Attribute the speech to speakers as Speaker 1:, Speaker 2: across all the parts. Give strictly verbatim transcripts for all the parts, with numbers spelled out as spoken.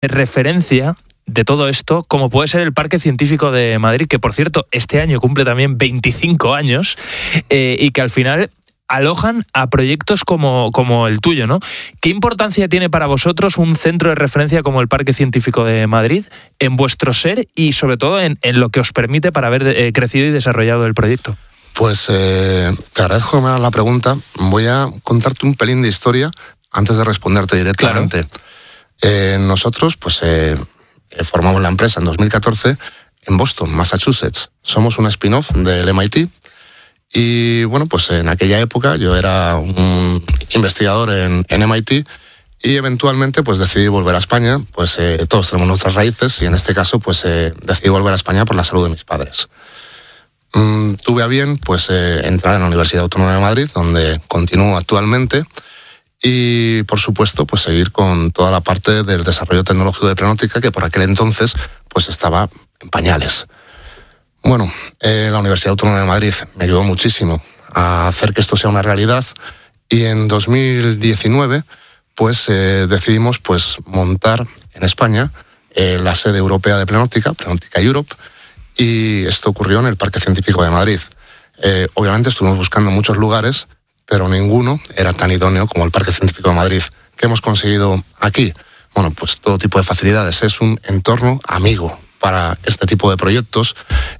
Speaker 1: referencia de todo esto, como puede ser el Parque Científico de Madrid, que por cierto este año cumple también veinticinco años, eh, y que al final alojan a proyectos como, como el tuyo, ¿no? ¿Qué importancia tiene para vosotros un centro de referencia como el Parque Científico de Madrid en vuestro ser y sobre todo en, en lo que os permite para haber eh, crecido y desarrollado el proyecto?
Speaker 2: Pues eh, te agradezco que me hagas la pregunta. Voy a contarte un pelín de historia antes de responderte directamente. Claro. Eh, nosotros, pues, eh, formamos la empresa en dos mil catorce en Boston, Massachusetts. Somos un spin-off del M I T. Y bueno, pues en aquella época yo era un investigador en, en M I T y eventualmente pues decidí volver a España. Pues eh, todos tenemos nuestras raíces y en este caso pues eh, decidí volver a España por la salud de mis padres. Mm, tuve a bien pues eh, entrar en la Universidad Autónoma de Madrid, donde continúo actualmente, y por supuesto pues seguir con toda la parte del desarrollo tecnológico de Plenóptica, que por aquel entonces pues estaba en pañales. Bueno, eh, la Universidad Autónoma de Madrid me ayudó muchísimo a hacer que esto sea una realidad y en dos mil diecinueve pues eh, decidimos pues montar en España eh, la sede europea de Plenóptica, Plenóptica Europe, y esto ocurrió en el Parque Científico de Madrid. Eh, obviamente estuvimos buscando muchos lugares, pero ninguno era tan idóneo como el Parque Científico de Madrid. ¿Qué hemos conseguido aquí? Bueno, pues todo tipo de facilidades. Es un entorno amigo para este tipo de proyectos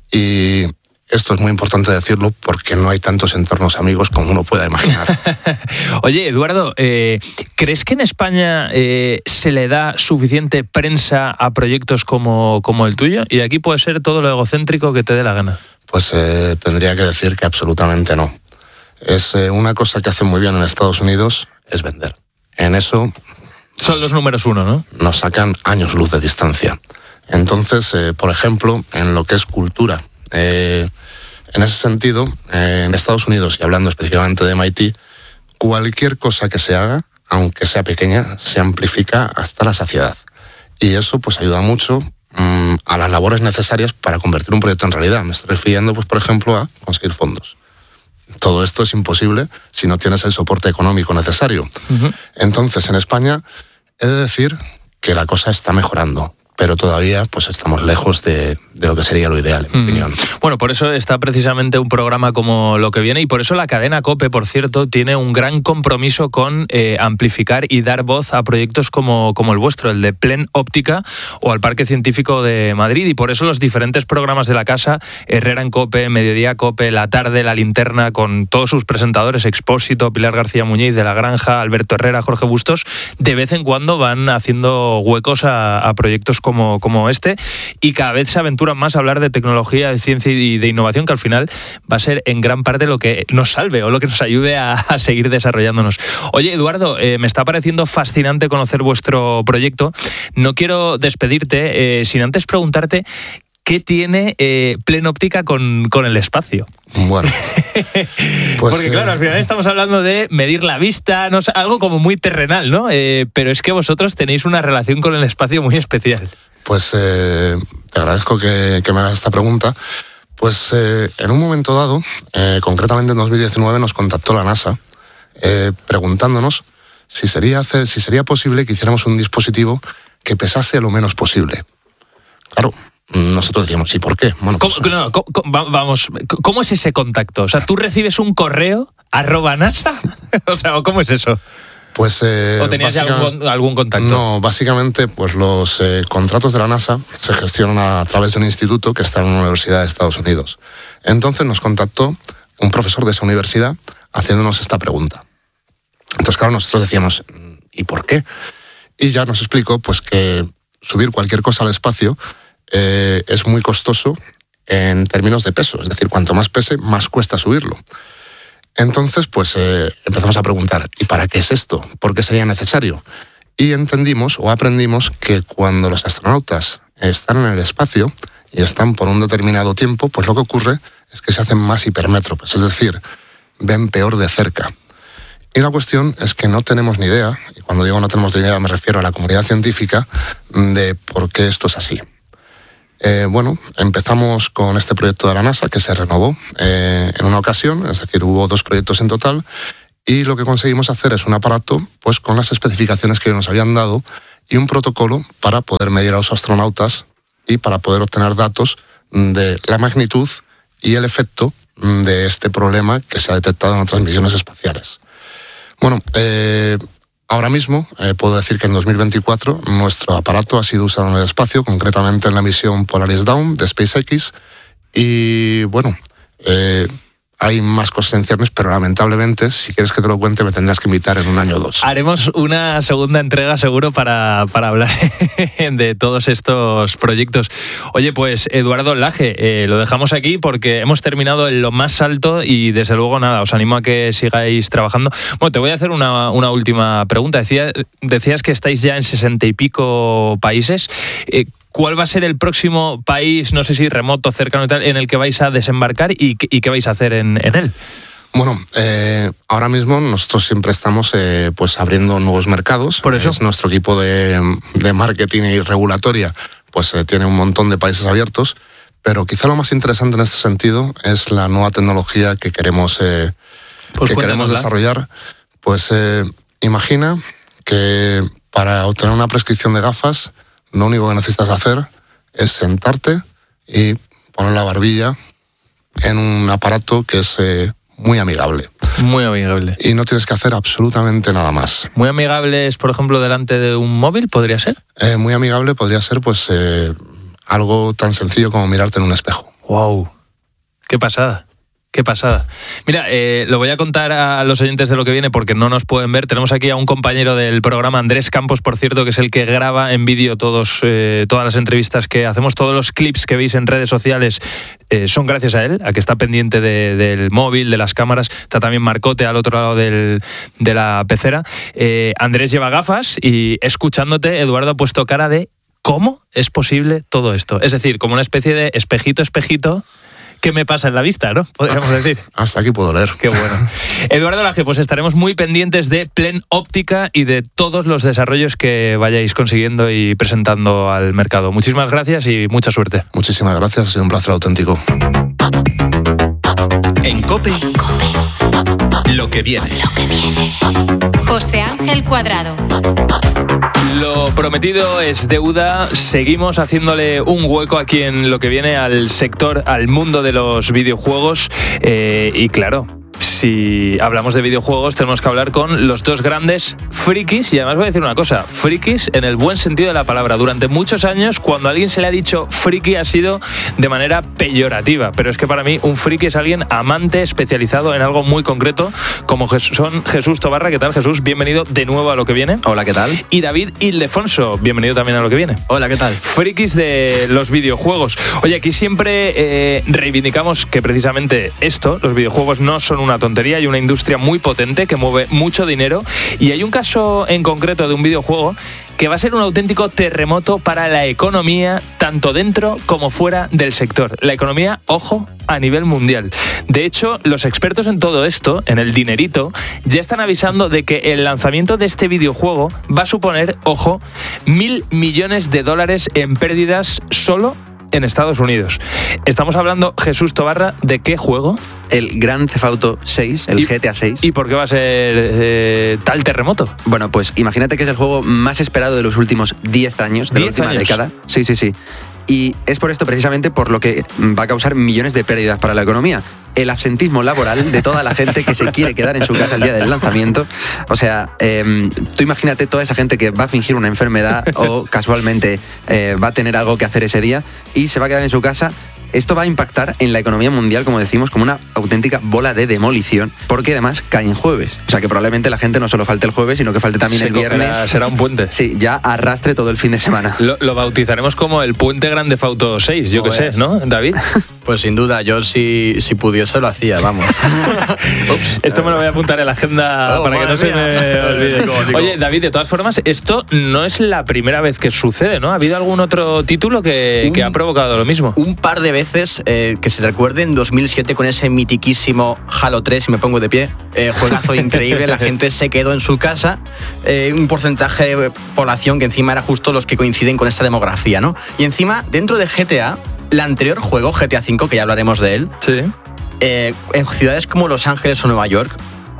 Speaker 2: y esto es muy importante decirlo porque no hay tantos entornos amigos como uno pueda imaginar.
Speaker 1: Oye, Eduardo, eh, ¿crees que en España eh, se le da suficiente prensa a proyectos como, como el tuyo? Y aquí puede ser todo lo egocéntrico que te dé la gana.
Speaker 2: Pues eh, tendría que decir que absolutamente no. Es eh, una cosa que hacen muy bien en Estados Unidos, es vender. En eso...
Speaker 1: Son los números uno, ¿no?
Speaker 2: Nos sacan años luz de distancia. Entonces, eh, por ejemplo, en lo que es cultura, eh, en ese sentido, eh, en Estados Unidos, y hablando específicamente de M I T, cualquier cosa que se haga, aunque sea pequeña, se amplifica hasta la saciedad. Y eso pues ayuda mucho mmm, a las labores necesarias para convertir un proyecto en realidad. Me estoy refiriendo, pues, por ejemplo, a conseguir fondos. Todo esto es imposible si no tienes el soporte económico necesario. Uh-huh. Entonces, en España, he de decir que la cosa está mejorando, pero todavía pues estamos lejos de, de lo que sería lo ideal, en mi mm. opinión.
Speaker 1: Bueno, por eso está precisamente un programa como Lo que viene, y por eso la cadena COPE, por cierto, tiene un gran compromiso con eh, amplificar y dar voz a proyectos como, como el vuestro, el de Plenóptica o al Parque Científico de Madrid, y por eso los diferentes programas de la casa, Herrera en COPE, Mediodía COPE, La Tarde, La Linterna, con todos sus presentadores, Expósito, Pilar García Muñiz de La Granja, Alberto Herrera, Jorge Bustos, de vez en cuando van haciendo huecos a, a proyectos como Como, como este, y cada vez se aventuran más a hablar de tecnología, de ciencia y de innovación, que al final va a ser en gran parte lo que nos salve o lo que nos ayude a, a seguir desarrollándonos. Oye, Eduardo, eh, me está pareciendo fascinante conocer vuestro proyecto. No quiero despedirte eh, sin antes preguntarte ¿qué tiene eh, Plenóptica con, con el espacio?
Speaker 2: Bueno,
Speaker 1: pues, porque claro, al final estamos hablando de medir la vista, no sé, algo como muy terrenal, ¿no? Eh, pero es que vosotros tenéis una relación con el espacio muy especial.
Speaker 2: Pues eh, te agradezco que, que me hagas esta pregunta. Pues eh, en un momento dado, eh, concretamente en dos mil diecinueve, nos contactó la NASA eh, preguntándonos si sería, hacer, si sería posible que hiciéramos un dispositivo que pesase lo menos posible. Claro. Nosotros decíamos, ¿y por qué? Bueno, pues,
Speaker 1: ¿Cómo, no, ¿cómo, vamos, ¿cómo es ese contacto? O sea, ¿tú recibes un correo arroba NASA? O sea, ¿cómo es eso?
Speaker 2: Pues, eh,
Speaker 1: ¿O tenías ya algún, algún contacto?
Speaker 2: No, básicamente pues los eh, contratos de la NASA se gestionan a través de un instituto que está en una universidad de Estados Unidos. Entonces nos contactó un profesor de esa universidad haciéndonos esta pregunta. Entonces, claro, nosotros decíamos, ¿y por qué? Y ya nos explicó pues que subir cualquier cosa al espacio Eh, es muy costoso en términos de peso, es decir, cuanto más pese, más cuesta subirlo. Entonces, pues eh, empezamos a preguntar, ¿y para qué es esto? ¿Por qué sería necesario? Y entendimos o aprendimos que cuando los astronautas están en el espacio y están por un determinado tiempo, pues lo que ocurre es que se hacen más hipermétropes, es decir, ven peor de cerca. Y la cuestión es que no tenemos ni idea, y cuando digo no tenemos ni idea me refiero a la comunidad científica, de por qué esto es así. Eh, bueno, empezamos con este proyecto de la NASA que se renovó eh, en una ocasión, es decir, hubo dos proyectos en total, y lo que conseguimos hacer es un aparato pues con las especificaciones que nos habían dado y un protocolo para poder medir a los astronautas y para poder obtener datos de la magnitud y el efecto de este problema que se ha detectado en otras misiones espaciales. Bueno, eh, ahora mismo eh, puedo decir que en dos mil veinticuatro nuestro aparato ha sido usado en el espacio, concretamente en la misión Polaris Dawn de SpaceX, y bueno, eh, hay más cosas en ciernes, pero lamentablemente, si quieres que te lo cuente, me tendrás que invitar en un año o dos.
Speaker 1: Haremos una segunda entrega seguro para, para hablar de todos estos proyectos. Oye, pues Eduardo Laje, eh, lo dejamos aquí porque hemos terminado en lo más alto y desde luego nada, os animo a que sigáis trabajando. Bueno, te voy a hacer una, una última pregunta. Decía, decías que estáis ya en sesenta y pico países. Eh, ¿Cuál va a ser el próximo país, no sé si remoto, cercano y tal, en el que vais a desembarcar y, y qué vais a hacer en, en él?
Speaker 2: Bueno, eh, ahora mismo nosotros siempre estamos eh, pues abriendo nuevos mercados.
Speaker 1: Por eso.
Speaker 2: Es nuestro equipo de, de marketing y regulatoria, pues eh, tiene un montón de países abiertos, pero quizá lo más interesante en este sentido es la nueva tecnología que queremos, eh, pues que queremos desarrollar. Pues eh, imagina que para obtener una prescripción de gafas, lo único que necesitas hacer es sentarte y poner la barbilla en un aparato que es eh, muy amigable.
Speaker 1: Muy amigable.
Speaker 2: Y no tienes que hacer absolutamente nada más.
Speaker 1: ¿Muy amigable es, por ejemplo, delante de un móvil? ¿Podría ser?
Speaker 2: Eh, muy amigable podría ser pues eh, algo tan sencillo como mirarte en un espejo.
Speaker 1: ¡Wow! ¡Qué pasada! Qué pasada. Mira, eh, lo voy a contar a los oyentes de lo que viene porque no nos pueden ver. Tenemos aquí a un compañero del programa, Andrés Campos, por cierto, que es el que graba en vídeo todos, eh, todas las entrevistas que hacemos, todos los clips que veis en redes sociales eh, son gracias a él, a que está pendiente de, del móvil, de las cámaras. Está también Marcote al otro lado del, de la pecera. Eh, Andrés lleva gafas y escuchándote, Eduardo ha puesto cara de ¿cómo es posible todo esto? Es decir, como una especie de espejito, espejito... ¿Qué me pasa en la vista, no? Podríamos decir.
Speaker 2: Hasta aquí puedo leer.
Speaker 1: Qué bueno. Eduardo Laje, pues estaremos muy pendientes de Plen Óptica y de todos los desarrollos que vayáis consiguiendo y presentando al mercado. Muchísimas gracias y mucha suerte.
Speaker 2: Muchísimas gracias, ha sido un placer auténtico.
Speaker 3: En COPE, COPE. Lo que viene.
Speaker 4: Lo que viene. José Ángel Cuadrado.
Speaker 1: Lo prometido es deuda. Seguimos haciéndole un hueco aquí en lo que viene al sector, al mundo de los videojuegos. Eh, y claro, si hablamos de videojuegos tenemos que hablar con los dos grandes frikis. Y además voy a decir una cosa, frikis en el buen sentido de la palabra. Durante muchos años, cuando a alguien se le ha dicho friki, ha sido de manera peyorativa. Pero es que para mí un friki es alguien amante, especializado en algo muy concreto, como son Jesús Tobarra. ¿Qué tal, Jesús? Bienvenido de nuevo a Lo que viene.
Speaker 5: Hola, ¿qué tal?
Speaker 1: Y David Ildefonso, bienvenido también a Lo que viene.
Speaker 5: Hola, ¿qué tal?
Speaker 1: Frikis de los videojuegos. Oye, aquí siempre eh, reivindicamos que precisamente esto, los videojuegos, no son una tontería. Hay una industria muy potente que mueve mucho dinero y hay un caso en concreto de un videojuego que va a ser un auténtico terremoto para la economía, tanto dentro como fuera del sector. La economía, ojo, a nivel mundial. De hecho, los expertos en todo esto, en el dinerito, ya están avisando de que el lanzamiento de este videojuego va a suponer, ojo, mil millones de dólares en pérdidas solo en Estados Unidos. Estamos hablando, Jesús Tobarra, ¿de qué juego?
Speaker 5: El Grand Theft Auto seis, el
Speaker 1: ¿Y,
Speaker 5: G T A seis.
Speaker 1: ¿Y por qué va a ser eh, tal terremoto?
Speaker 5: Bueno, pues imagínate que es el juego más esperado de los últimos diez años, de la última
Speaker 1: años.
Speaker 5: década. Sí, sí, sí. Y es por esto precisamente por lo que va a causar millones de pérdidas para la economía. El absentismo laboral de toda la gente que se quiere quedar en su casa el día del lanzamiento. O sea, eh, tú imagínate toda esa gente que va a fingir una enfermedad o casualmente eh, va a tener algo que hacer ese día y se va a quedar en su casa. Esto va a impactar en la economía mundial, como decimos, como una auténtica bola de demolición, porque además cae en jueves. O sea que probablemente la gente no solo falte el jueves, sino que falte también
Speaker 1: Se
Speaker 5: el viernes.
Speaker 1: cogerá, será un puente.
Speaker 5: Sí, ya arrastre todo el fin de semana.
Speaker 1: Lo, lo bautizaremos como el Puente Grand Theft Auto seis, yo qué sé, ¿no, David?
Speaker 6: Pues sin duda, yo si, si pudiese lo hacía, vamos.
Speaker 1: Ups, esto me lo voy a apuntar en la agenda oh, para que no mía. se me olvide. Digo, digo. Oye, David, de todas formas, esto no es la primera vez que sucede, ¿no? ¿Ha habido algún otro título que, un, que ha provocado lo mismo?
Speaker 6: Un par de veces, eh, que se recuerde, en dos mil siete con ese mitiquísimo Halo tres, si me pongo de pie, eh, juegazo increíble, la gente se quedó en su casa, eh, un porcentaje de población que encima era justo los que coinciden con esta demografía, ¿no? Y encima, dentro de G T A, el anterior juego, G T A cinco, que ya hablaremos de él,
Speaker 1: sí.
Speaker 6: eh, en ciudades como Los Ángeles o Nueva York,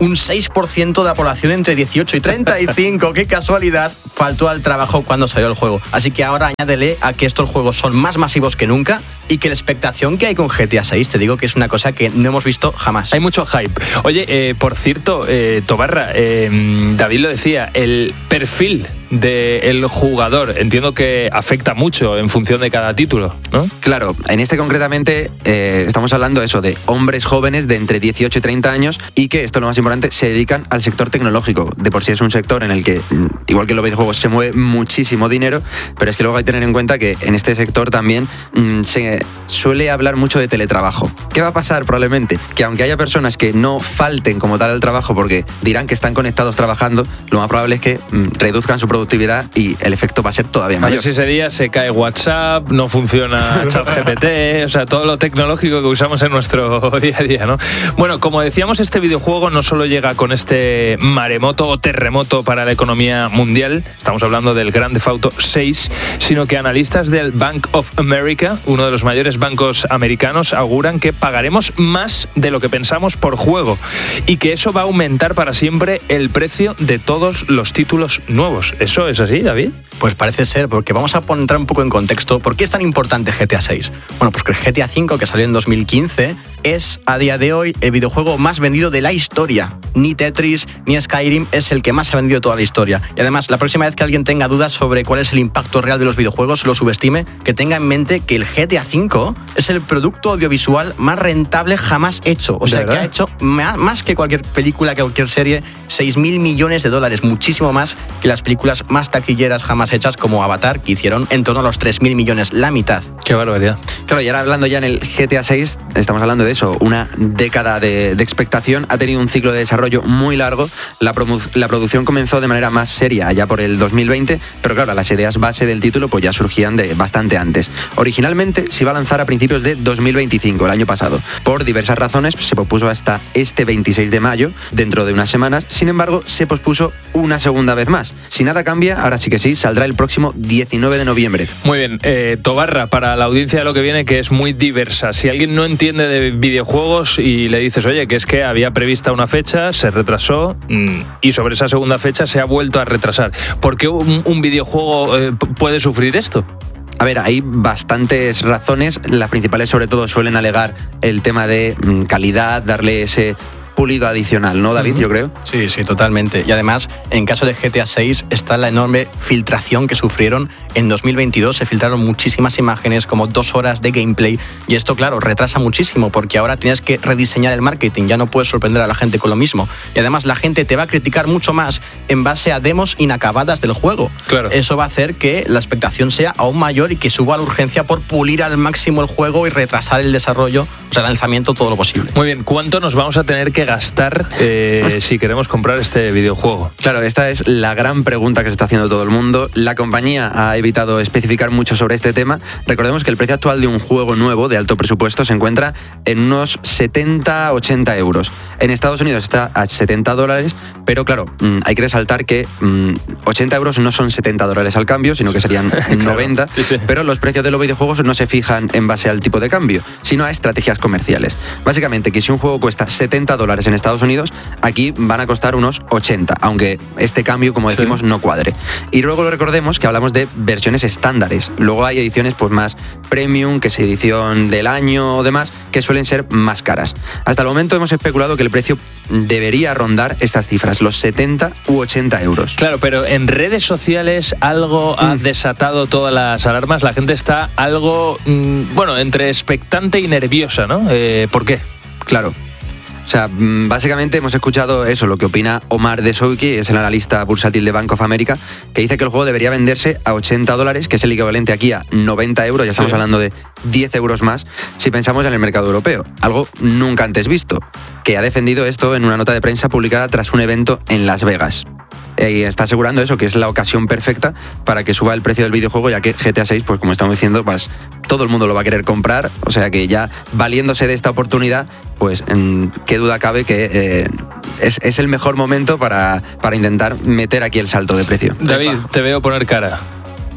Speaker 6: un seis por ciento de la población entre dieciocho y treinta y cinco. ¡Qué casualidad! Faltó al trabajo cuando salió el juego. Así que ahora añádele a que estos juegos son más masivos que nunca y que la expectación que hay con G T A seis, te digo que es una cosa que no hemos visto jamás.
Speaker 1: Hay mucho hype. Oye, eh, por cierto, eh, Tobarra, eh, David lo decía, el perfil del jugador, entiendo que afecta mucho en función de cada título, ¿no?
Speaker 5: Claro, en este concretamente eh, estamos hablando eso de hombres jóvenes de entre dieciocho y treinta años y que, esto es lo más importante, se dedican al sector tecnológico. De por sí es un sector en el que, igual que en los videojuegos, se mueve muchísimo dinero, pero es que luego hay que tener en cuenta que en este sector también mmm, se suele hablar mucho de teletrabajo. ¿Qué va a pasar? Probablemente que aunque haya personas que no falten como tal al trabajo porque dirán que están conectados trabajando, lo más probable es que mmm, reduzcan su productividad y el efecto va a ser todavía mayor.
Speaker 1: A ver si ese día se cae WhatsApp, no funciona ChatGPT, o sea, todo lo tecnológico que usamos en nuestro día a día, ¿no? Bueno, como decíamos, este videojuego no solo llega con este maremoto o terremoto para la economía mundial, estamos hablando del Grand Theft Auto seis, sino que analistas del Bank of America, uno de los mayores bancos americanos, auguran que pagaremos más de lo que pensamos por juego y que eso va a aumentar para siempre el precio de todos los títulos nuevos. ¿Eso es así, David?
Speaker 6: Pues parece ser, porque vamos a entrar un poco en contexto. ¿Por qué es tan importante G T A seis? Bueno, pues que G T A cinco, que salió en dos mil quince, es a día de hoy el videojuego más vendido de la historia. Ni Tetris ni Skyrim es el que más se ha vendido de toda la historia. Y además, la próxima vez que alguien tenga dudas sobre cuál es el impacto real de los videojuegos, lo subestime, que tenga en mente que el G T A cinco es el producto audiovisual más rentable jamás hecho. O sea, que ha hecho más que cualquier película, que cualquier serie, seis mil millones de dólares, muchísimo más que las películas más taquilleras jamás hechas como Avatar, que hicieron en torno a los tres mil millones, la mitad.
Speaker 1: Qué barbaridad.
Speaker 5: Claro, y ahora hablando ya en el G T A seis, estamos hablando de eso, una década de, de expectación, ha tenido un ciclo de desarrollo muy largo, la, produ- la producción comenzó de manera más seria allá por el dos mil veinte, pero claro, las ideas base del título pues ya surgían de bastante antes. Originalmente se iba a lanzar a principios de dos mil veinticinco, el año pasado. Por diversas razones se pospuso hasta este veintiséis de mayo, dentro de unas semanas. Sin embargo, se pospuso una segunda vez más. Si nada cambia, ahora sí que sí, saldrá el próximo diecinueve de noviembre.
Speaker 1: Muy bien, eh, Tobarra, para la audiencia de lo que viene, que es muy diversa. Si alguien no entiende de videojuegos y le dices, oye, que es que había prevista una fecha, se retrasó mmm, y sobre esa segunda fecha se ha vuelto a retrasar. ¿Por qué un, un videojuego eh, puede sufrir esto?
Speaker 5: A ver, hay bastantes razones. Las principales, sobre todo, suelen alegar el tema de mmm, calidad, darle ese pulido adicional, ¿no, David? Uh-huh. Yo creo.
Speaker 6: Sí, sí, totalmente. Y además, en caso de G T A seis está la enorme filtración que sufrieron en dos mil veintidós. Se filtraron muchísimas imágenes, como dos horas de gameplay, y esto, claro, retrasa muchísimo porque ahora tienes que rediseñar el marketing, ya no puedes sorprender a la gente con lo mismo. Y además la gente te va a criticar mucho más en base a demos inacabadas del juego.
Speaker 1: Claro.
Speaker 6: Eso va a hacer que la expectación sea aún mayor y que suba la urgencia por pulir al máximo el juego y retrasar el desarrollo, o sea, el lanzamiento todo lo posible.
Speaker 1: Muy bien, ¿cuánto nos vamos a tener que gastar eh, si queremos comprar este videojuego?
Speaker 5: Claro, esta es la gran pregunta que se está haciendo todo el mundo. La compañía ha evitado especificar mucho sobre este tema. Recordemos que el precio actual de un juego nuevo de alto presupuesto se encuentra en unos setenta a ochenta euros. En Estados Unidos está a setenta dólares, pero claro, hay que resaltar que ochenta euros no son setenta dólares al cambio, sino que serían claro, noventa, sí, sí. Pero los precios de los videojuegos no se fijan en base al tipo de cambio, sino a estrategias comerciales. Básicamente, que si un juego cuesta setenta dólares en Estados Unidos, aquí van a costar unos ochenta, aunque este cambio, como decimos, sí. no cuadre. Y luego lo recordemos que hablamos de versiones estándares. Luego hay ediciones pues más premium, que es edición del año o demás, que suelen ser más caras. Hasta el momento hemos especulado que el precio debería rondar estas cifras, los setenta u ochenta euros.
Speaker 1: Claro, pero en redes sociales algo ha mm. desatado todas las alarmas. La gente está algo, mmm, bueno, entre expectante y nerviosa, ¿no? Eh, ¿Por qué?
Speaker 5: Claro. O sea, básicamente hemos escuchado eso, lo que opina Omar Dessouky, es el analista bursátil de Bank of America, que dice que el juego debería venderse a ochenta dólares, que es el equivalente aquí a noventa euros, ya estamos sí. hablando de diez euros más, si pensamos en el mercado europeo. Algo nunca antes visto, que ha defendido esto en una nota de prensa publicada tras un evento en Las Vegas. Y está asegurando eso, que es la ocasión perfecta para que suba el precio del videojuego, ya que G T A seis, pues como estamos diciendo, pues todo el mundo lo va a querer comprar, o sea que ya valiéndose de esta oportunidad, pues en qué duda cabe que eh, es, es el mejor momento para, para intentar meter aquí el salto de precio.
Speaker 1: David, te veo poner cara.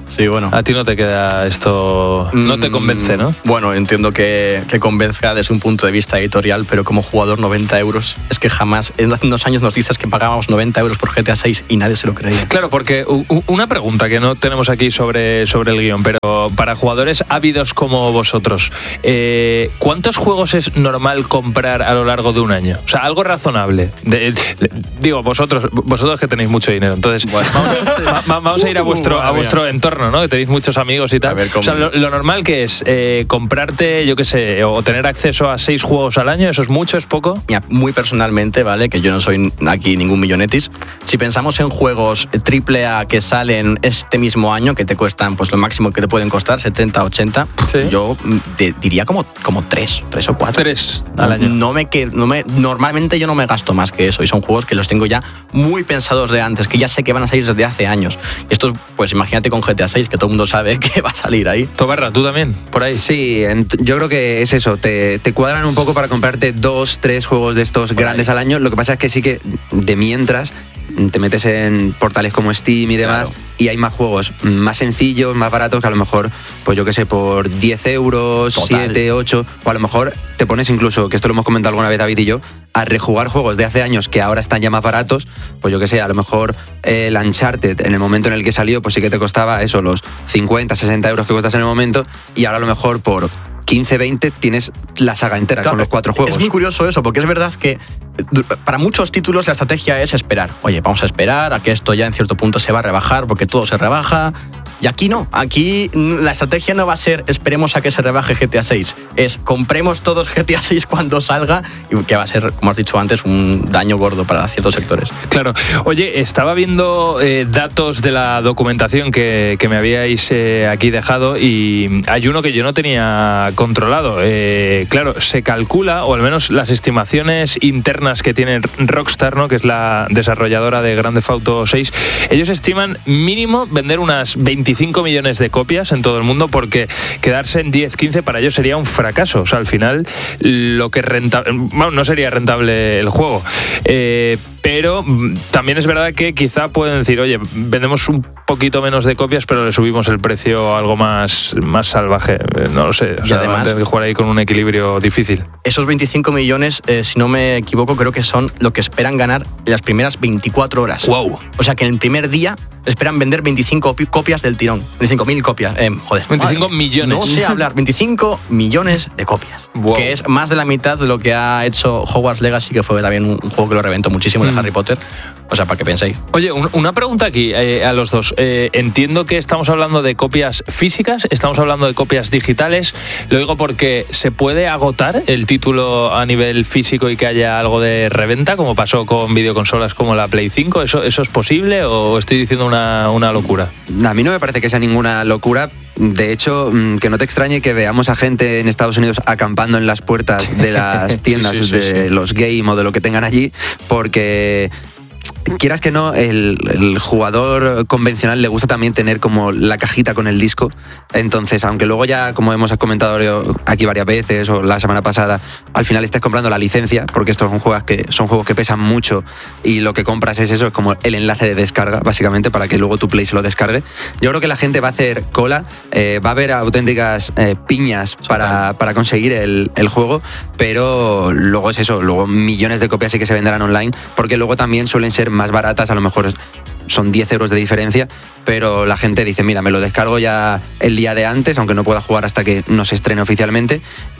Speaker 6: Sí, bueno.
Speaker 1: A ti no te queda esto... No te convence, ¿no?
Speaker 6: Bueno, entiendo que, que convenzca desde un punto de vista editorial, pero como jugador noventa euros, es que jamás... Hace unos años nos dices que pagábamos noventa euros por G T A seis y nadie se lo creía.
Speaker 1: Claro, porque u- una pregunta que no tenemos aquí sobre, sobre el guión, pero para jugadores ávidos como vosotros, eh, ¿cuántos juegos es normal comprar a lo largo de un año? O sea, algo razonable. De, de, digo, vosotros vosotros que tenéis mucho dinero, entonces bueno, vamos, va, vamos a ir a vuestro, a vuestro entorno, ¿no? Que tenéis muchos amigos y tal. O sea, lo, lo normal que es eh, comprarte, yo qué sé, o tener acceso a seis juegos al año, ¿eso es mucho, es poco?
Speaker 6: Mira, muy personalmente, ¿vale? Que yo no soy aquí ningún millonetis. Si pensamos en juegos triple A que salen este mismo año, que te cuestan pues lo máximo que te pueden costar, setenta, ochenta, ¿sí? Yo te diría como, como tres, tres o cuatro.
Speaker 1: Tres al año.
Speaker 6: No me, no me, normalmente yo no me gasto más que eso, y son juegos que los tengo ya muy pensados de antes, que ya sé que van a salir desde hace años. Y esto, pues imagínate con G T A seis, que todo el mundo sabe que va a salir ahí.
Speaker 1: Tobarra, ¿tú también? Por ahí.
Speaker 5: Sí, yo creo que es eso, te, te cuadran un poco para comprarte dos, tres juegos de estos por grandes ahí al año. Lo que pasa es que sí que de mientras te metes en portales como Steam y demás, claro, y hay más juegos más sencillos, más baratos, que a lo mejor, pues yo qué sé, por diez euros, siete, ocho, o a lo mejor te pones incluso, que esto lo hemos comentado alguna vez David y yo, a rejugar juegos de hace años que ahora están ya más baratos, pues yo qué sé, a lo mejor el Uncharted, en el momento en el que salió, pues sí que te costaba eso, los cincuenta, sesenta euros que costas en el momento, y ahora a lo mejor por quince, veinte tienes la saga entera, claro, con los cuatro juegos.
Speaker 6: Es muy curioso eso, porque es verdad que para muchos títulos la estrategia es esperar. Oye, vamos a esperar a que esto ya en cierto punto se va a rebajar, porque todo se rebaja. Y aquí no, aquí la estrategia no va a ser esperemos a que se rebaje G T A seis, es compremos todos G T A seis cuando salga, y que va a ser, como has dicho antes, un daño gordo para ciertos sectores.
Speaker 1: Claro. Oye, estaba viendo eh, datos de la documentación que, que me habíais eh, aquí dejado, y hay uno que yo no tenía controlado. Eh, claro, se calcula, o al menos las estimaciones internas que tiene Rockstar, ¿no?, que es la desarrolladora de Grand Theft Auto seis, ellos estiman mínimo vender unas veinticinco millones de copias en todo el mundo, porque quedarse en diez, quince para ellos sería un fracaso. O sea, al final lo que renta... bueno, no sería rentable el juego. Eh, pero también es verdad que quizá pueden decir, oye, vendemos un poquito menos de copias, pero le subimos el precio a algo más, más salvaje. No lo sé. O
Speaker 6: y
Speaker 1: sea,
Speaker 6: además,
Speaker 1: hay que jugar ahí con un equilibrio difícil.
Speaker 6: Esos veinticinco millones, eh, si no me equivoco, creo que son lo que esperan ganar en las primeras veinticuatro horas.
Speaker 1: ¡Wow!
Speaker 6: O sea, que en el primer día esperan vender veinticinco copias del tirón. veinticinco mil copias. Eh, joder.
Speaker 1: veinticinco millones.
Speaker 6: No sé hablar. veinticinco millones de copias.
Speaker 1: Wow.
Speaker 6: Que es más de la mitad de lo que ha hecho Hogwarts Legacy, que fue también un, un juego que lo reventó muchísimo, mm. de Harry Potter. O sea, para que penséis.
Speaker 1: Oye, un, una pregunta aquí eh, a los dos. Eh, entiendo que estamos hablando de copias físicas, estamos hablando de copias digitales. Lo digo porque se puede agotar el título a nivel físico y que haya algo de reventa, como pasó con videoconsolas como la Play cinco. ¿Eso, eso es posible o estoy diciendo una, una locura?
Speaker 5: A mí no me parece que sea ninguna locura. De hecho, que no te extrañe que veamos a gente en Estados Unidos acampando en las puertas de las tiendas sí, sí, sí, de sí. los game o de lo que tengan allí, porque... quieras que no, el, el jugador convencional le gusta también tener como la cajita con el disco. Entonces, aunque luego ya, como hemos comentado aquí varias veces o la semana pasada, al final estés comprando la licencia, porque estos son juegos que son juegos que pesan mucho y lo que compras es eso, es como el enlace de descarga, básicamente, para que luego tu Play se lo descargue. Yo creo que la gente va a hacer cola, eh, va a haber auténticas eh, piñas para, para conseguir el, el juego, pero luego es eso, luego millones de copias sí que se venderán online, porque luego también suelen ser más baratas, a lo mejor son diez euros de diferencia, pero la gente dice, mira, me lo descargo ya el día de antes, aunque no pueda jugar hasta que no se estrene oficialmente,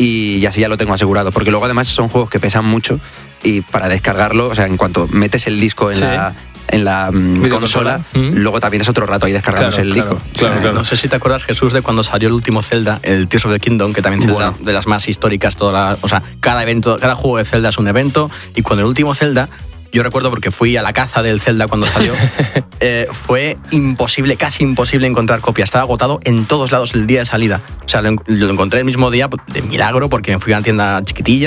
Speaker 5: y así ya lo tengo asegurado, porque luego además son juegos que pesan mucho y para descargarlo, o sea, en cuanto metes el disco en sí. la... en la um, consola, ¿Mm? luego también es otro rato ahí descargándose
Speaker 1: claro,
Speaker 5: el disco.
Speaker 1: Claro, claro, claro.
Speaker 6: No sé si te acuerdas, Jesús, de cuando salió el último Zelda, el Tears of the Kingdom, que también es bueno. de las más históricas, toda la, o sea, cada evento, cada juego de Zelda es un evento, y cuando el último Zelda, yo recuerdo porque fui a la caza del Zelda cuando salió, eh, fue imposible, casi imposible encontrar copias. Estaba agotado en todos lados el día de salida. O sea, lo, lo encontré el mismo día de milagro, porque me fui a una tienda chiquitilla,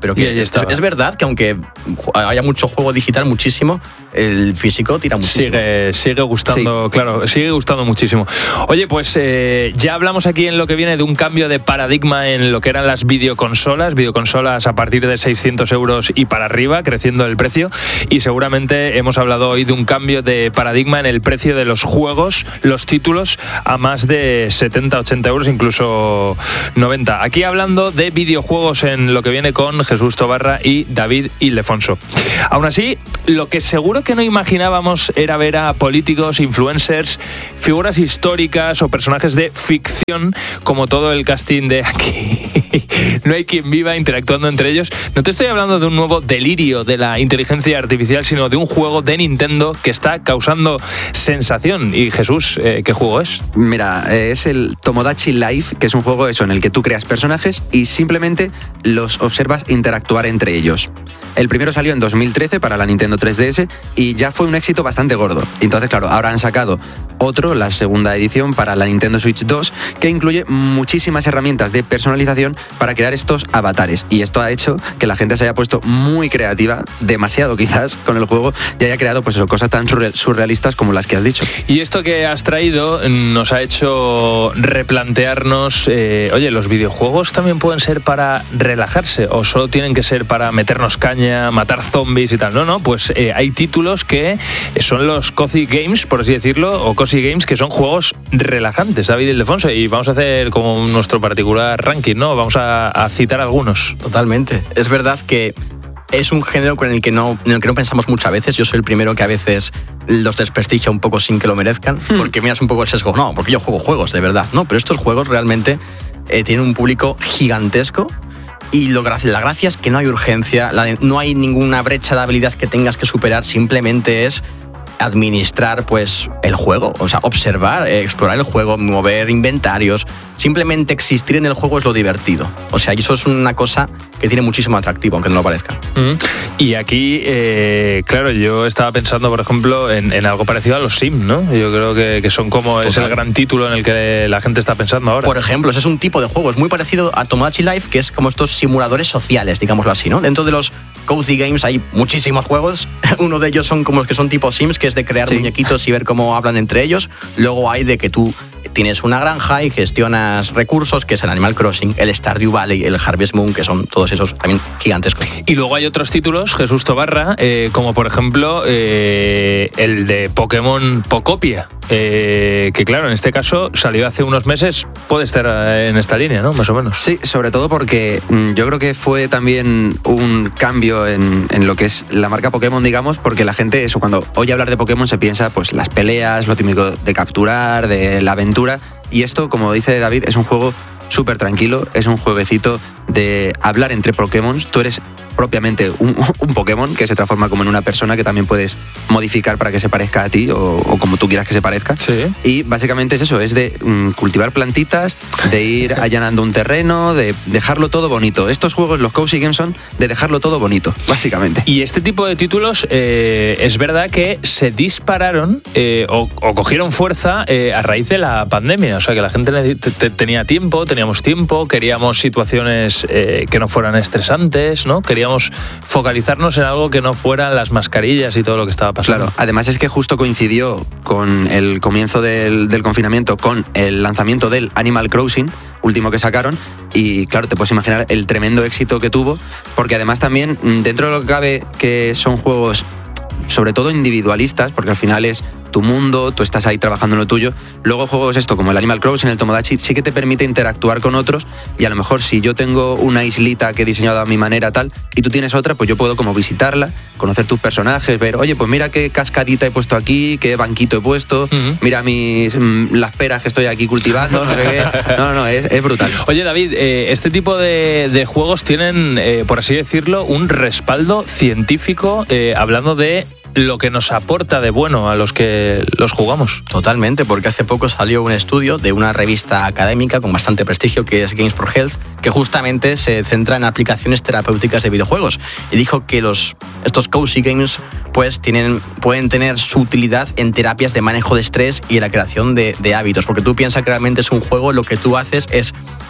Speaker 6: Pero que es, es verdad que aunque haya mucho juego digital, muchísimo, el físico tira muchísimo.
Speaker 1: Sigue, sigue gustando, sí. Claro, sigue gustando muchísimo. Oye, pues eh, ya hablamos aquí en lo que viene de un cambio de paradigma en lo que eran las videoconsolas, videoconsolas a partir de seiscientos euros y para arriba, creciendo el precio, y seguramente hemos hablado hoy de un cambio de paradigma en el precio de los juegos, los títulos, a más de setenta, ochenta euros, incluso noventa. Aquí hablando de videojuegos en lo que viene con Jesús Tobarra y David Ildefonso. Aún así, lo que seguro que no imaginábamos era ver a políticos, influencers, figuras históricas o personajes de ficción, como todo el casting de Aquí no hay quien viva, interactuando entre ellos. No te estoy hablando de un nuevo delirio de la inteligencia artificial, sino de un juego de Nintendo que está causando sensación. Y Jesús, eh, ¿qué juego es?
Speaker 5: Mira, es el Tomodachi Life, que es un juego eso en el que tú creas personajes y simplemente los observas interactuar entre ellos. El primero salió en dos mil trece para la Nintendo tres D S y ya fue un éxito bastante gordo. Entonces, claro, ahora han sacado otro, la segunda edición, para la Nintendo Switch dos, que incluye muchísimas herramientas de personalización para crear estos avatares. Y esto ha hecho que la gente se haya puesto muy creativa, demasiado quizás, con el juego, y haya creado pues eso, cosas tan surrealistas como las que has dicho.
Speaker 1: Y esto que has traído nos ha hecho replantearnos, eh, oye, ¿los videojuegos también pueden ser para relajarse o solo tienen que ser para meternos caña, matar zombies y tal? No, no, pues eh, hay títulos que son los cozy games, por así decirlo, o cozy games, que son juegos relajantes, David Ildefonso, y vamos a hacer como nuestro particular ranking, ¿no? Vamos a, a citar algunos.
Speaker 6: Totalmente. Es verdad que es un género con el que no, en el que no pensamos muchas veces. Yo soy el primero que a veces los desprestigia un poco sin que lo merezcan, hmm. porque miras un poco el sesgo. No, porque yo juego juegos, de verdad. No, pero estos juegos realmente eh, tienen un público gigantesco. Y lo, la gracia es que no hay urgencia, la, no hay ninguna brecha de habilidad que tengas que superar, simplemente es administrar pues el juego, o sea, observar, eh, explorar el juego, mover inventarios, simplemente existir en el juego es lo divertido. O sea, y eso es una cosa que tiene muchísimo atractivo, aunque no lo parezca.
Speaker 1: Mm. Y aquí, eh, claro, yo estaba pensando, por ejemplo, en, en algo parecido a los Sims, ¿no? Yo creo que, que son como, Total. es el gran título en el que la gente está pensando ahora.
Speaker 6: Por ejemplo, ese es un tipo de juego, es muy parecido a Tomodachi Life, que es como estos simuladores sociales, digámoslo así, ¿no? Dentro de los cozy games hay muchísimos juegos. Uno de ellos son como los que son tipo Sims, que es de crear sí. muñequitos y ver cómo hablan entre ellos. Luego hay de que tú tienes una granja y gestionas recursos, que es el Animal Crossing, el Stardew Valley, el Harvest Moon, que son todos esos también gigantescos.
Speaker 1: Y luego hay otros títulos, Jesús Tobarra, eh, como por ejemplo eh, el de Pokémon Pocopia, eh, que claro, en este caso salió hace unos meses, puede estar en esta línea, ¿no? Más o menos.
Speaker 5: Sí, sobre todo porque yo creo que fue también un cambio en, en lo que es la marca Pokémon, digamos, porque la gente, eso, cuando oye hablar de Pokémon se piensa pues las peleas, lo típico de capturar, de la aventura. Y esto, como dice David, es un juego súper tranquilo, es un jueguecito de hablar entre Pokémon. Tú eres propiamente un, un Pokémon que se transforma como en una persona que también puedes modificar para que se parezca a ti o, o como tú quieras que se parezca.
Speaker 1: Sí.
Speaker 5: Y básicamente es eso, es de mm, cultivar plantitas, de ir allanando un terreno, de dejarlo todo bonito. Estos juegos, los cozy games, son de dejarlo todo bonito, básicamente.
Speaker 1: Y este tipo de títulos eh, es verdad que se dispararon eh, o, o cogieron fuerza eh, a raíz de la pandemia. O sea, que la gente tenía tiempo, teníamos tiempo, queríamos situaciones eh, que no fueran estresantes, ¿no? Queríamos focalizarnos en algo que no fueran las mascarillas y todo lo que estaba pasando.
Speaker 5: Claro, además es que justo coincidió con el comienzo del, del confinamiento, con el lanzamiento del Animal Crossing, último que sacaron, y claro, te puedes imaginar el tremendo éxito que tuvo, porque además también, dentro de lo que cabe, que son juegos sobre todo individualistas, porque al final es tu mundo, tú estás ahí trabajando en lo tuyo. Luego juegos esto, como el Animal Crossing, el Tomodachi, sí que te permite interactuar con otros, y a lo mejor si yo tengo una islita que he diseñado a mi manera tal, y tú tienes otra, pues yo puedo como visitarla, conocer tus personajes, ver, oye, pues mira qué cascadita he puesto aquí, qué banquito he puesto, uh-huh. mira mis las peras que estoy aquí cultivando, no sé qué. No, no, no, es, es brutal.
Speaker 1: Oye, David, eh, este tipo de, de juegos tienen, eh, por así decirlo, un respaldo científico, eh, hablando de lo que nos aporta de bueno a los que los jugamos.
Speaker 6: Totalmente, porque hace poco salió un estudio de una revista académica con bastante prestigio que es Games for Health, que justamente se centra en aplicaciones terapéuticas de videojuegos, y dijo que los, estos cozy games pues tienen, pueden tener su utilidad en terapias de manejo de estrés y en la creación de, de hábitos, porque tú piensas que realmente es un juego, lo que tú haces es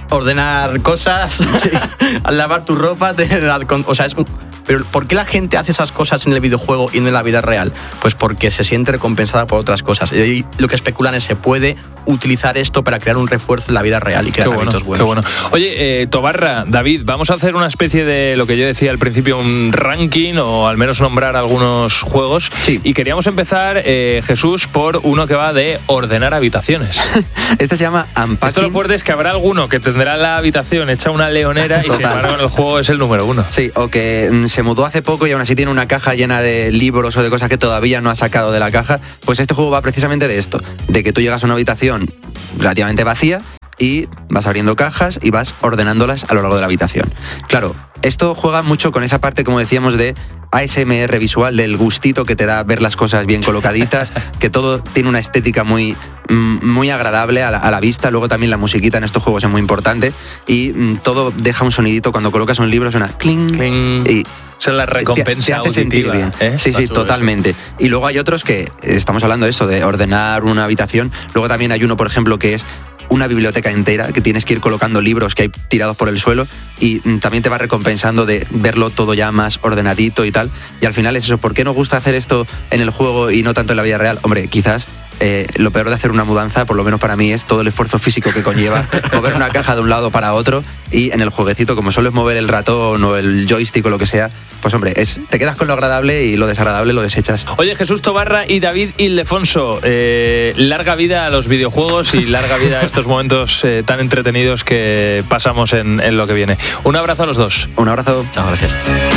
Speaker 6: ordenar cosas, sí. al lavar tu ropa, te, o sea, es un... Pero ¿por qué la gente hace esas cosas en el videojuego y no en la vida real? Pues porque se siente recompensada por otras cosas. Y lo que especulan es se puede utilizar esto para crear un refuerzo en la vida real y crear
Speaker 1: bueno,
Speaker 6: hábitos buenos.
Speaker 1: Qué bueno. Oye, eh, Tobarra, David, vamos a hacer una especie de lo que yo decía al principio, un ranking o al menos nombrar algunos juegos.
Speaker 5: Sí.
Speaker 1: Y queríamos empezar, eh, Jesús, por uno que va de ordenar habitaciones.
Speaker 5: Este se llama Unpacking.
Speaker 1: Esto lo fuerte es que habrá alguno que tendrá la habitación hecha una leonera y
Speaker 5: Total.
Speaker 1: sin embargo en el juego es el número uno.
Speaker 5: Sí, o que mm, se mudó hace poco y aún así tiene una caja llena de libros o de cosas que todavía no ha sacado de la caja. Pues este juego va precisamente de esto, de que tú llegas a una habitación relativamente vacía y vas abriendo cajas y vas ordenándolas a lo largo de la habitación. Claro, esto juega mucho con esa parte, como decíamos, de A S M R visual, del gustito que te da ver las cosas bien colocaditas, que todo tiene una estética muy, muy agradable a la, a la vista. Luego también la musiquita en estos juegos es muy importante y mm, todo deja un sonidito. Cuando colocas un libro suena cling,
Speaker 1: Cling.
Speaker 5: y
Speaker 1: Esa es la recompensa
Speaker 5: te, te hace sentir
Speaker 1: auditiva,
Speaker 5: bien.
Speaker 1: ¿eh?
Speaker 5: Sí, sí,
Speaker 1: Está
Speaker 5: totalmente. Y luego hay otros que, estamos hablando de eso, de ordenar una habitación. Luego también hay uno, por ejemplo, que es una biblioteca entera, que tienes que ir colocando libros que hay tirados por el suelo y mm, también te va recompensando de verlo todo ya más ordenadito y tal. Y al final es eso, ¿por qué nos gusta hacer esto en el juego y no tanto en la vida real? Hombre, quizás eh, lo peor de hacer una mudanza, por lo menos para mí, es todo el esfuerzo físico que conlleva mover una caja de un lado para otro, y en el jueguecito, como solo es mover el ratón o el joystick o lo que sea, pues hombre, es, te quedas con lo agradable y lo desagradable lo desechas.
Speaker 1: Oye, Jesús Tobarra y David Ildefonso, eh, larga vida a los videojuegos y larga vida a estos momentos eh, tan entretenidos que pasamos en, en lo que viene. Un abrazo a los dos.
Speaker 5: Un abrazo.
Speaker 6: Chao, gracias.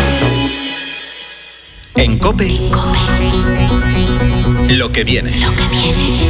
Speaker 3: En COPE, lo que viene.
Speaker 4: Lo que viene.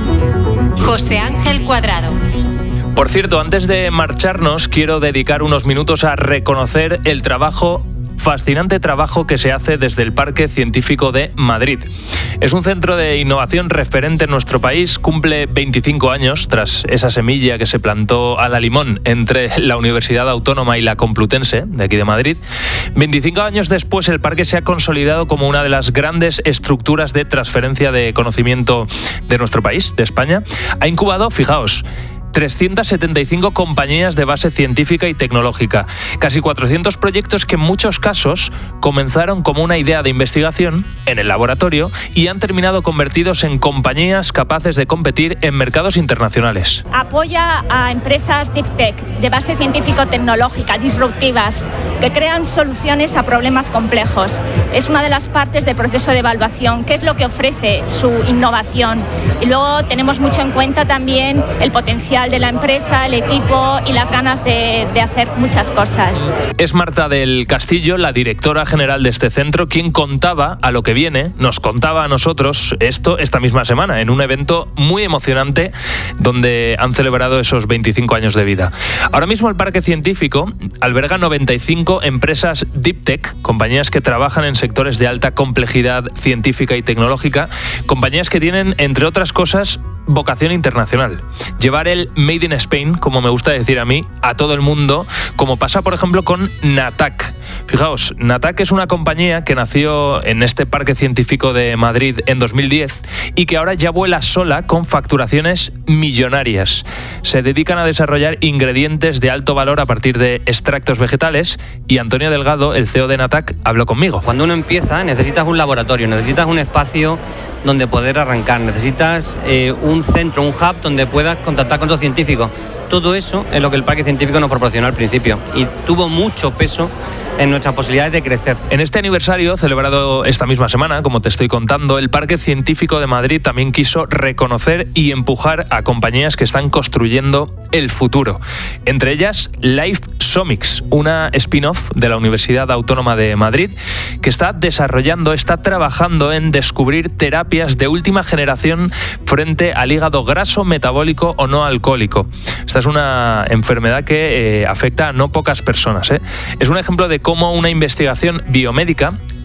Speaker 4: José Ángel Cuadrado.
Speaker 1: Por cierto, antes de marcharnos, quiero dedicar unos minutos a reconocer el trabajo fascinante trabajo que se hace desde el Parque Científico de Madrid. Es un centro de innovación referente en nuestro país, cumple veinticinco años tras esa semilla que se plantó a la limón entre la Universidad Autónoma y la Complutense, de aquí de Madrid. veinticinco años después, el parque se ha consolidado como una de las grandes estructuras de transferencia de conocimiento de nuestro país, de España. Ha incubado, fijaos, trescientas setenta y cinco compañías de base científica y tecnológica, casi cuatrocientos proyectos que en muchos casos comenzaron como una idea de investigación en el laboratorio y han terminado convertidos en compañías capaces de competir en mercados internacionales.
Speaker 7: Apoya a empresas Deep Tech, de base científico-tecnológica, disruptivas, que crean soluciones a problemas complejos. Es una de las partes del proceso de evaluación, qué es lo que ofrece su innovación. Y luego tenemos mucho en cuenta también el potencial de la empresa, el equipo y las ganas de, de hacer muchas cosas.
Speaker 1: Es Marta del Castillo, la directora general de este centro, quien contaba a lo que viene, nos contaba a nosotros esto esta misma semana, en un evento muy emocionante donde han celebrado esos veinticinco años de vida. Ahora mismo el Parque Científico alberga noventa y cinco empresas Deep Tech, compañías que trabajan en sectores de alta complejidad científica y tecnológica, compañías que tienen, entre otras cosas, vocación internacional. Llevar el Made in Spain, como me gusta decir a mí, a todo el mundo, como pasa por ejemplo con Natac. Fijaos, Natac es una compañía que nació en este Parque Científico de Madrid en dos mil diez y que ahora ya vuela sola con facturaciones millonarias. Se dedican a desarrollar ingredientes de alto valor a partir de extractos vegetales y Antonio Delgado, el C E O de Natac, habló conmigo.
Speaker 8: Cuando uno empieza necesitas un laboratorio, necesitas un espacio donde poder arrancar, necesitas eh, un centro, un hub donde puedas contactar con otros científicos. Todo eso es lo que el Parque Científico nos proporcionó al principio y tuvo mucho peso en nuestras posibilidades de crecer.
Speaker 1: En este aniversario, celebrado esta misma semana, como te estoy contando, el Parque Científico de Madrid también quiso reconocer y empujar a compañías que están construyendo el futuro. Entre ellas, Life Somix, una spin-off de la Universidad Autónoma de Madrid, que está desarrollando, está trabajando en descubrir terapias de última generación frente al hígado graso, metabólico o no alcohólico. Esta es una enfermedad que eh, afecta a no pocas personas, ¿eh? Es un ejemplo de cómo una investigación biomédica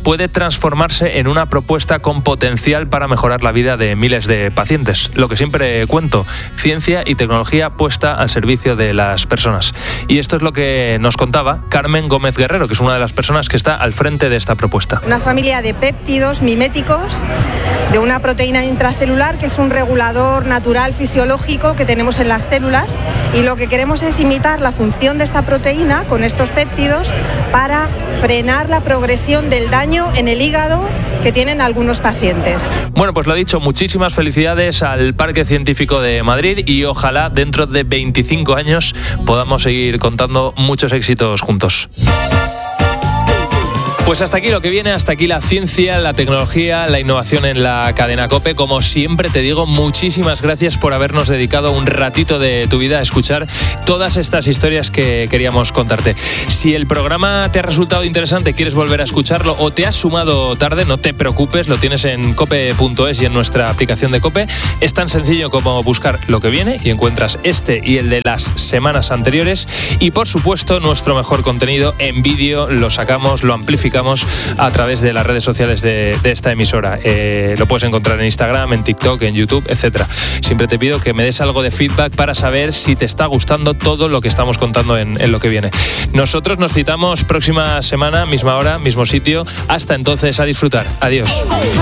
Speaker 1: puede transformarse en una propuesta con potencial para mejorar la vida de miles de pacientes. Lo que siempre cuento, ciencia y tecnología puesta al servicio de las personas. Y esto es lo que nos contaba Carmen Gómez Guerrero, que es una de las personas que está al frente de esta propuesta.
Speaker 9: Una familia de péptidos miméticos de una proteína intracelular que es un regulador natural fisiológico que tenemos en las células, y lo que queremos es imitar la función de esta proteína con estos péptidos para frenar la progresión del daño en el hígado que tienen algunos pacientes.
Speaker 1: Bueno, pues lo dicho, muchísimas felicidades al Parque Científico de Madrid y ojalá dentro de veinticinco años podamos seguir contando muchos éxitos juntos. Pues hasta aquí lo que viene, hasta aquí la ciencia, la tecnología, la innovación en la cadena COPE. Como siempre te digo, muchísimas gracias por habernos dedicado un ratito de tu vida a escuchar todas estas historias que queríamos contarte. Si el programa te ha resultado interesante, quieres volver a escucharlo o te has sumado tarde, no te preocupes, lo tienes en cope punto es y en nuestra aplicación de COPE. Es tan sencillo como buscar lo que viene y encuentras este y el de las semanas anteriores. Y por supuesto, nuestro mejor contenido en vídeo lo sacamos, lo amplificamos a través de las redes sociales de, de esta emisora. Eh, lo puedes encontrar en Instagram, en TikTok, en YouTube, etcétera. Siempre te pido que me des algo de feedback para saber si te está gustando todo lo que estamos contando en, en lo que viene. Nosotros nos citamos próxima semana, misma hora, mismo sitio. Hasta entonces, a disfrutar. Adiós.